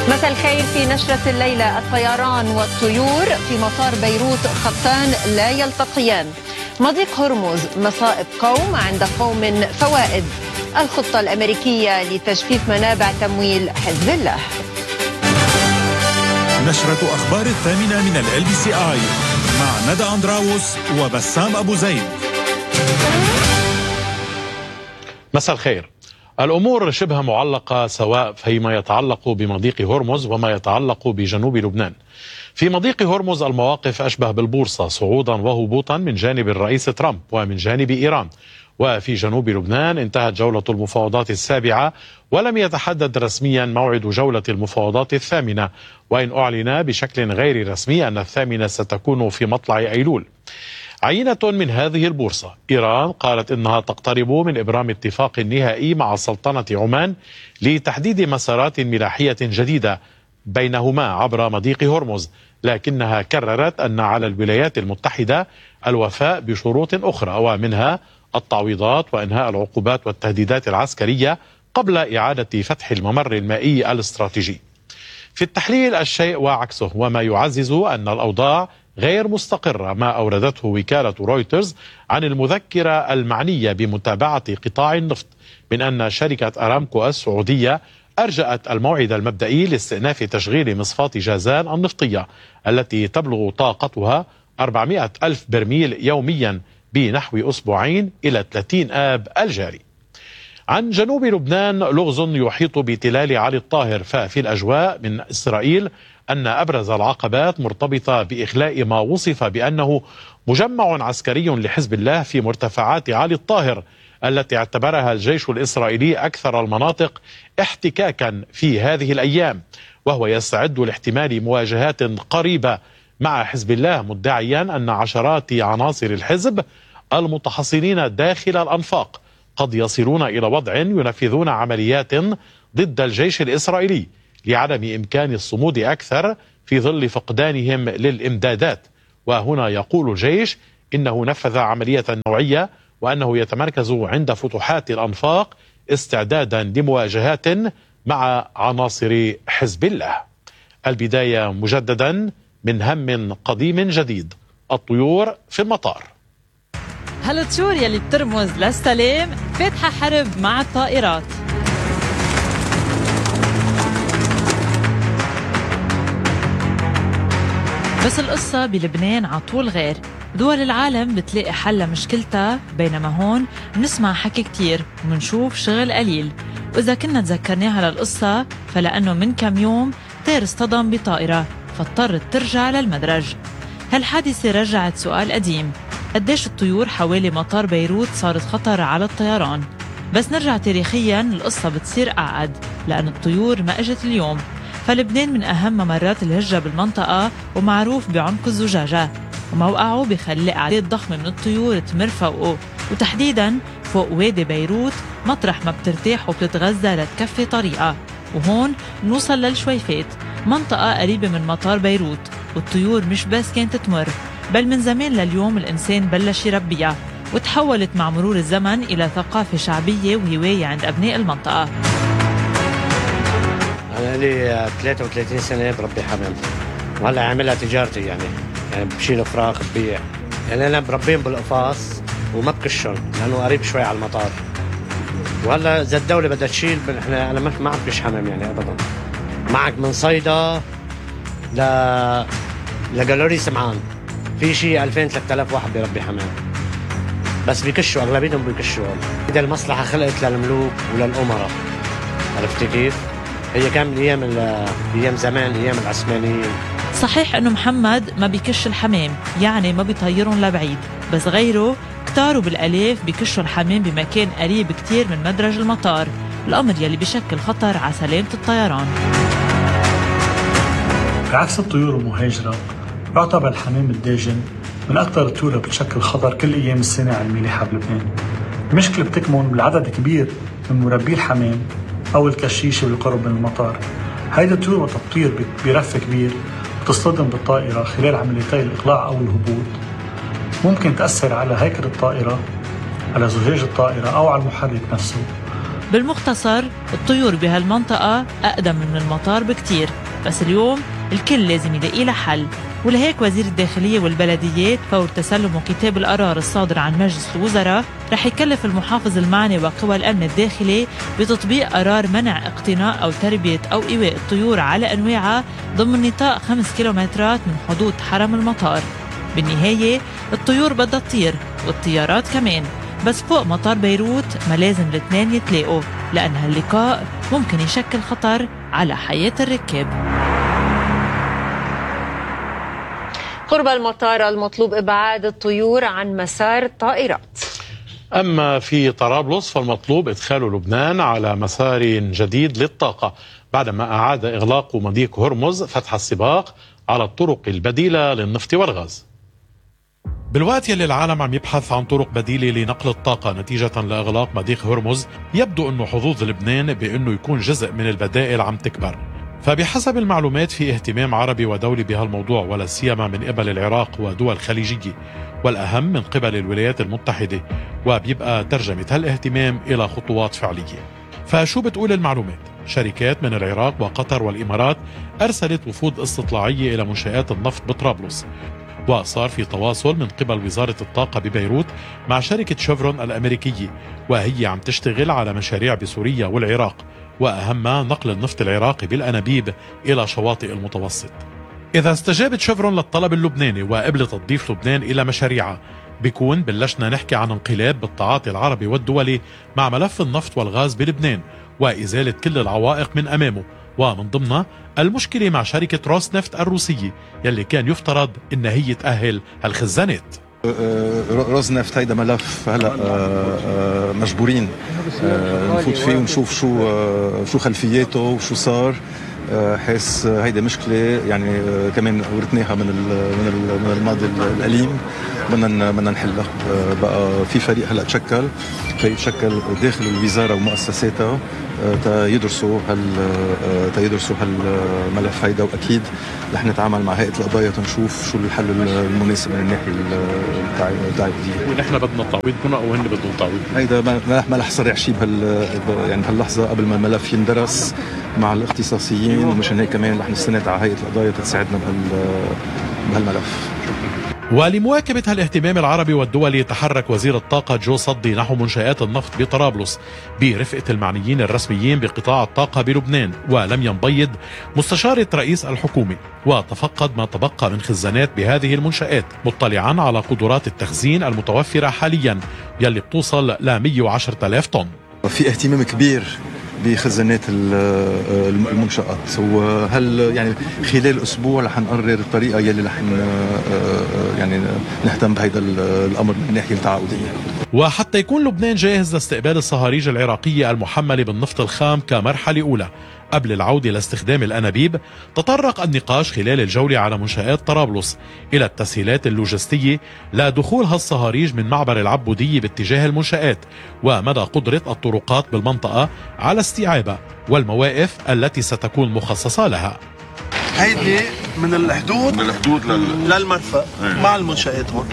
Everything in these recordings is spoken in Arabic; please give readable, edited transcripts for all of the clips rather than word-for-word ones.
مساء الخير. في نشرة الليلة: الطيران والطيور في مطار بيروت خطان لا يلتقيان. مضيق هرمز: مصائب قوم عند قوم فوائد. الخطة الأمريكية لتجفيف منابع تمويل حزب الله. نشرة أخبار 8 من LBCI مع ندى أندراوس وبسام أبو زيد. مساء الخير. الأمور شبه معلقة، سواء فيما يتعلق بمضيق هرمز وما يتعلق بجنوب لبنان. في مضيق هرمز المواقف أشبه بالبورصة، صعودا وهبوطا من جانب الرئيس ترامب ومن جانب إيران. وفي جنوب لبنان انتهت جولة المفاوضات السابعة، ولم يتحدد رسميا موعد جولة المفاوضات الثامنة، وإن أعلن بشكل غير رسمي أن الثامنة ستكون في مطلع أيلول. عينة من هذه البورصة: إيران قالت إنها تقترب من إبرام اتفاق نهائي مع سلطنة عمان لتحديد مسارات ملاحية جديدة بينهما عبر مضيق هرمز، لكنها كررت أن على الولايات المتحدة الوفاء بشروط أخرى، ومنها التعويضات وإنهاء العقوبات والتهديدات العسكرية قبل إعادة فتح الممر المائي الاستراتيجي. في التحليل الشيء وعكسه، وما يعزز أن الأوضاع غير مستقرة، ما أوردته وكالة رويترز عن المذكرة المعنية بمتابعة قطاع النفط من أن شركة أرامكو السعودية أرجأت الموعد المبدئي لاستئناف تشغيل مصفاة جازان النفطية التي تبلغ طاقتها 400 ألف برميل يوميا بنحو أسبوعين إلى 30 آب الجاري. عن جنوب لبنان: لغز يحيط بتلال علي الطاهر. ففي الأجواء من إسرائيل أن أبرز العقبات مرتبطة بإخلاء ما وصف بأنه مجمع عسكري لحزب الله في مرتفعات علي الطاهر، التي اعتبرها الجيش الإسرائيلي أكثر المناطق احتكاكا في هذه الأيام، وهو يستعد لاحتمال مواجهات قريبة مع حزب الله، مدعيا أن عشرات عناصر الحزب المتحصنين داخل الأنفاق قد يصلون إلى وضع ينفذون عمليات ضد الجيش الإسرائيلي لعدم إمكان الصمود أكثر في ظل فقدانهم للإمدادات. وهنا يقول الجيش إنه نفذ عملية نوعية، وأنه يتمركز عند فتوحات الأنفاق استعدادا لمواجهات مع عناصر حزب الله. البداية مجددا من هم قديم جديد: الطيور في المطار. هالطيور يلي بترمز للسلام فاتحة حرب مع الطائرات. بس القصة بلبنان عطول غير. دول العالم بتلاقي حل لمشكلتها، بينما هون بنسمع حكي كتير ومنشوف شغل قليل. وإذا كنا تذكرناها للقصة فلأنه من كم يوم طير اصطدم بطائرة فاضطرت ترجع للمدرج. هالحادثة رجعت سؤال قديم: قديش الطيور حوالي مطار بيروت صارت خطر على الطيران؟ بس نرجع تاريخيا القصة بتصير أعقد، لأن الطيور ما اجت اليوم. فلبنان من أهم ممرات الهجرة بالمنطقة ومعروف بعنق الزجاجة، وموقعه بيخلي أعداد ضخمة من الطيور تمر فوقه، وتحديدا فوق وادي بيروت مطرح ما بترتاح وبتتغذى لتكفي طريقة. وهون نوصل للشويفات، منطقة قريبة من مطار بيروت، والطيور مش بس كانت تمر، بل من زمان لليوم الإنسان بلش يربيها، وتحولت مع مرور الزمن إلى ثقافة شعبية وهواية عند أبناء المنطقة. أنا لي 33 سنة بربي حمام، وهلا عاملها تجارتي، يعني بشيل فراخ ببيع. يعني أنا بربيهم بالقفاص وما بكشهم لأنه قريب شوي على المطار. وهلا إذا الدولة بدها تشيل أنا ما عبكش حمام يعني أبدا. معك من صيدا لجالوري سمعان في شيء 2000-3000 واحد بيربي حمام، بس بيكشوا أغلبيتهم بيكشوا. إذا المصلحة خلقت للملوك وللأمراء، عرفتي كيف؟ هي كان من أيام زمان، أيام العثمانيين. صحيح إنه محمد ما بيكش الحمام، يعني ما بيطيرهم لبعيد، بس غيره كتار وبالآلاف بيكشوا الحمام بمكان قريب كتير من مدرج المطار، الأمر يلي بيشكل خطر على سلامة الطيران. بعكس الطيور المهاجرة، يعتبر الحمام الداجن من أكثر الطيور اللي بتشكل خطر كل أيام السنة على الملاحة بلبنان. المشكلة بتكمن بالعدد كبير من مربي الحمام أو الكشيشة بالقرب من المطار. هيدي الطيور وقت بتطير برف كبير وتصطدم بالطائرة خلال عمليتي الإقلاع أو الهبوط، ممكن تأثر على هيكل الطائرة، على زجاج الطائرة أو على المحرك نفسه، بالمختصر الطيور بهالمنطقة أقدم من المطار بكتير، بس اليوم الكل لازم يلاقي لها حل. ولهيك وزير الداخلية والبلديات فور تسلمه كتاب القرار الصادر عن مجلس الوزراء رح يكلف المحافظ المعني وقوى الأمن الداخلي بتطبيق قرار منع اقتناء أو تربية أو إيواء الطيور على أنواعها ضمن نطاق 5 كيلومترات من حدود حرم المطار. بالنهاية الطيور بدها تطير والطيارات كمان، بس فوق مطار بيروت ما لازم الاثنين يتلاقوا، لأن هاللقاء ممكن يشكل خطر على حياة الركاب. قرب المطار المطلوب إبعاد الطيور عن مسار الطائرات. أما في طرابلس فالمطلوب إدخال لبنان على مسار جديد للطاقة بعدما أعاد إغلاق مضيق هرمز فتح السباق على الطرق البديلة للنفط والغاز. بالوقت يلي العالم عم يبحث عن طرق بديلة لنقل الطاقة نتيجة لإغلاق مضيق هرمز، يبدو أنه حظوظ لبنان بأنه يكون جزء من البدائل عم تكبر. فبحسب المعلومات في اهتمام عربي ودولي بهالموضوع، ولا سيما من قبل العراق ودول خليجية، والأهم من قبل الولايات المتحدة، وبيبقى ترجمة هالاهتمام إلى خطوات فعلية. فشو بتقول المعلومات؟ شركات من العراق وقطر والإمارات أرسلت وفود استطلاعية إلى منشآت النفط بطرابلس، وصار في تواصل من قبل وزارة الطاقة ببيروت مع شركة شيفرون الأمريكية، وهي عم تشتغل على مشاريع بسوريا والعراق، وأهمها نقل النفط العراقي بالأنابيب إلى شواطئ المتوسط. إذا استجابت شيفرون للطلب اللبناني وقبلت تضيف لبنان إلى مشاريعها، بيكون بلشنا نحكي عن انقلاب بالتعاطي العربي والدولي مع ملف النفط والغاز بلبنان وإزالة كل العوائق من أمامه، ومن ضمنها المشكلة مع شركة روس نفط الروسية يلي كان يفترض إن هي تأهل هالخزانات. روز نفط هيدا ملف هلا مجبورين نفوت فيه ونشوف شو خلفياته وشو صار، حيث هيدا مشكله يعني كمان ورثناها من الماضي الأليم، بدنا نحلها. بقى في فريق هلا تشكل داخل الوزاره ومؤسساتها تيدرسوا هالملف هيدا، واكيد رح نتعامل مع هيئه القضايا تنشوف شو الحل المناسب من الناحيه التعويضيه. ونحن بدنا تعويض هنا او هن بدهم تعويض؟ هيدا ما رح صرح شيء يعني بهاللحظه قبل ما الملف يندرس مع الاختصاصيين، ومشان هيك كمان رح نستند على هيئه القضايا تساعدنا بهالملف. ولمواكبة هالاهتمام العربي والدولي تحرك وزير الطاقة جو صدي نحو منشآت النفط بطرابلس برفقة المعنيين الرسميين بقطاع الطاقة بلبنان، ولم ينبيض مستشارة رئيس الحكومة وتفقد ما تبقى من خزانات بهذه المنشآت، مطلعا على قدرات التخزين المتوفرة حاليا يلي بتوصل ل 110,000 طن. في اهتمام كبير بخزانات المنشآت، وهل يعني خلال اسبوع رح نقرر الطريقه يلي رح يعني نهتم بهذا الامر من الناحيه التعاقديه. وحتى يكون لبنان جاهز لاستقبال الصهاريج العراقيه المحمله بالنفط الخام كمرحله اولى قبل العوده لاستخدام الانابيب، تطرق النقاش خلال الجوله على منشآت طرابلس الى التسهيلات اللوجستيه لدخول هالصهاريج من معبر العبوديه باتجاه المنشآت، ومدى قدره الطرقات بالمنطقه على استيعابها، والمواقف التي ستكون مخصصه لها. هيدي من الحدود للمرفأ مع المنشآت هون،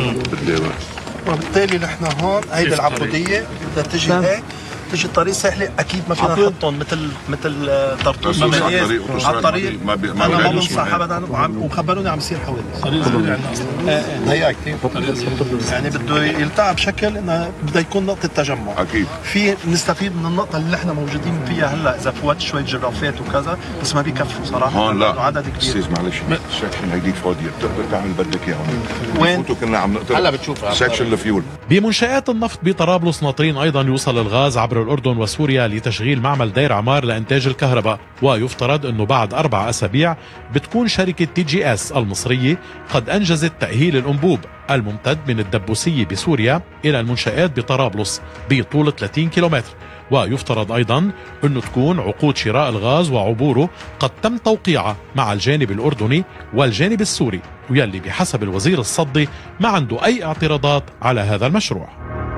وبالتالي نحن هون هيدي العبوديه بدها تجي هيك، تجي الطريق سهله، اكيد ما فينا نحطهم مثل طرطوس على الطريق. انا ما بنصح ابدا، وخبروني عم يصير حوادث ضيقه كثير، يعني بده يلتقى بشكل انه بده يكون نقطه تجمع. اكيد في نستفيد من النقطه اللي احنا موجودين فيها هلا، اذا فوت شويه جرافات وكذا، بس ما بيكفوا صراحه هون. لا عدد كبير. استاذ معلش، السكشن هيدي فاضيه، بتقدر تعمل بدك اياها وين؟ كنا عم نقطع هلا بتشوف سكشن الفيول. بمنشآت النفط بطرابلس ناطرين ايضا يوصل الغاز عبر الأردن وسوريا لتشغيل معمل دير عمار لإنتاج الكهرباء، ويفترض أنه بعد 4 أسابيع بتكون شركة TGS المصرية قد أنجزت تأهيل الأنبوب الممتد من الدبوسية بسوريا إلى المنشآت بطرابلس بطول 30 كيلومتر، ويفترض أيضا أنه تكون عقود شراء الغاز وعبوره قد تم توقيعها مع الجانب الأردني والجانب السوري، ويلي بحسب الوزير الصدي ما عنده أي اعتراضات على هذا المشروع.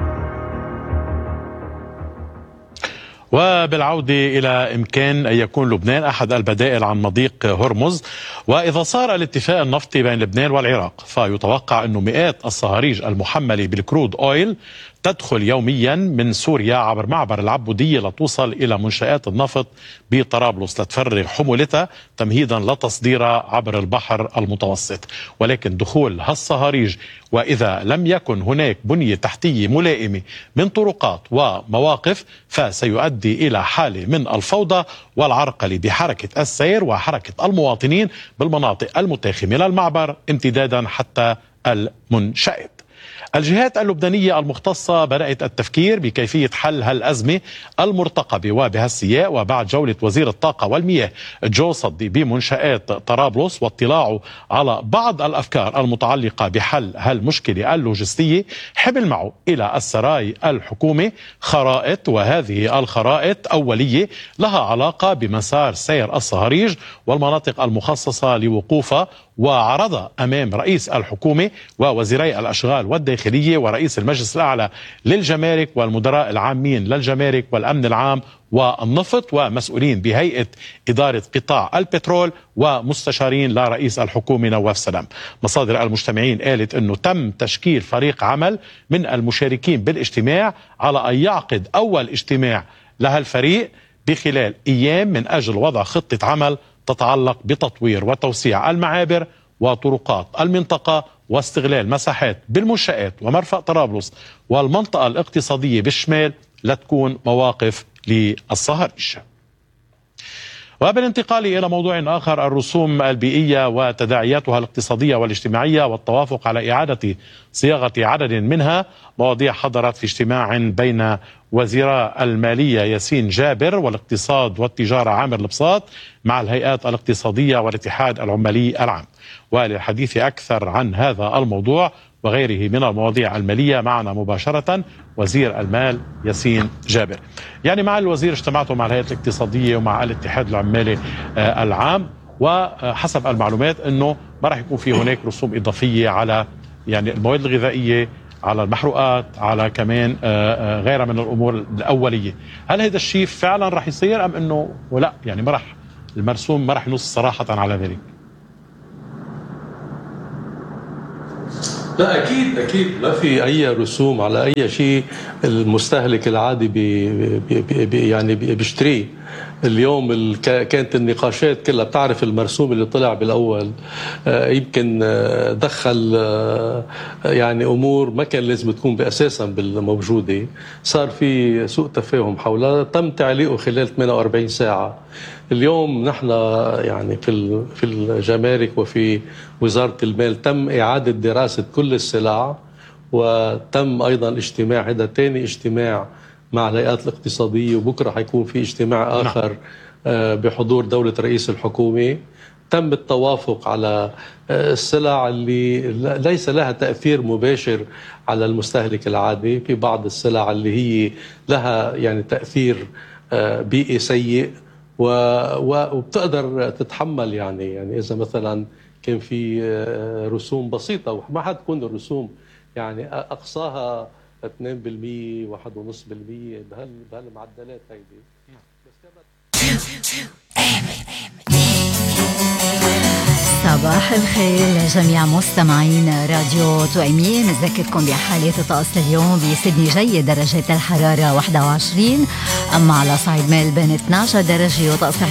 وبالعودة إلى إمكان أن يكون لبنان أحد البدائل عن مضيق هرمز، وإذا صار الاتفاق النفطي بين لبنان والعراق فيتوقع أنه مئات الصهاريج المحملة بالكرود أويل تدخل يوميا من سوريا عبر معبر العبودية لتوصل إلى منشآت النفط بطرابلس لتفرغ حمولتها تمهيدا لتصديرها عبر البحر المتوسط. ولكن دخول هالصهاريج وإذا لم يكن هناك بنية تحتية ملائمة من طرقات ومواقف فسيؤدي إلى حالة من الفوضى والعرقلة بحركة السير وحركة المواطنين بالمناطق المتاخمة للمعبر امتدادا حتى المنشآت. الجهات اللبنانية المختصة بدأت التفكير بكيفية حل هالأزمة المرتقبة وبهالسياق وبعد جولة وزير الطاقة والمياه جو صدي بمنشآت طرابلس واطلاعه على بعض الأفكار المتعلقة بحل هالمشكلة اللوجستية حمل معه إلى السراي الحكومي خرائط، وهذه الخرائط أولية لها علاقة بمسار سير الصهاريج والمناطق المخصصة لوقوفها، وعرضها أمام رئيس الحكومة ووزيري الأشغال والداخلية ورئيس المجلس الأعلى للجمارك والمدراء العامين للجمارك والأمن العام والنفط ومسؤولين بهيئة إدارة قطاع البترول ومستشارين لرئيس الحكومة نواف سلام. مصادر المجتمعين قالت أنه تم تشكيل فريق عمل من المشاركين بالاجتماع على أن يعقد أول اجتماع لهالفريق بخلال أيام من أجل وضع خطة عمل تتعلق بتطوير وتوسيع المعابر وطرقات المنطقة واستغلال مساحات بالمنشآت ومرفأ طرابلس والمنطقة الاقتصادية بالشمال لتكون مواقف للصهاريج. وبالانتقال إلى موضوع آخر، الرسوم البيئية وتداعياتها الاقتصادية والاجتماعية والتوافق على إعادة صياغة عدد منها، مواضيع حضرت في اجتماع بين وزيراء المالية ياسين جابر والاقتصاد والتجارة عامر البساط مع الهيئات الاقتصادية والاتحاد العمالي العام. وللحديث أكثر عن هذا الموضوع وغيره من المواضيع المالية معنا مباشرة وزير المال ياسين جابر. يعني مع الوزير اجتمعتوا مع الهيئة الاقتصادية ومع الاتحاد العمالي العام، وحسب المعلومات أنه ما راح يكون في هناك رسوم إضافية على يعني المواد الغذائية، على المحروقات، على كمان غيرها من الأمور الأولية. هل هذا الشيء فعلا راح يصير أم أنه ولا يعني ما راح المرسوم ما راح ينص صراحة على ذلك؟ لا أكيد ما في أي رسوم على أي شيء المستهلك العادي يعني بيشتريه. اليوم كانت النقاشات كلها، بتعرف المرسوم اللي طلع بالأول يمكن دخل يعني أمور ما كان لازم تكون بأساسا بالموجودة، صار في سوء تفاهم حولها، تم تعليقه خلال 48 ساعة. اليوم نحن يعني في الجمارك وفي وزارة المال تم إعادة دراسة كل السلع، وتم أيضا اجتماع، هذا ثاني اجتماع مع الهيئات الاقتصادية، وبكرة حيكون في اجتماع آخر بحضور دولة رئيس الحكومة. تم التوافق على السلع اللي ليس لها تأثير مباشر على المستهلك العادي، في بعض السلع اللي هي لها يعني تأثير بيئي سيء وبتقدر تتحمل، يعني إذا مثلا كان في رسوم بسيطة، وما حتكون الرسوم يعني أقصاها 2% 1.5% بهالمعدلات هيدي. صباح الخير لجميع مستمعين راديو تؤمين. نذكركم بحالة الطقس اليوم بسيدني جيد، درجة الحرارة 21، أما على صعيد ملبن 12 درجة وطقس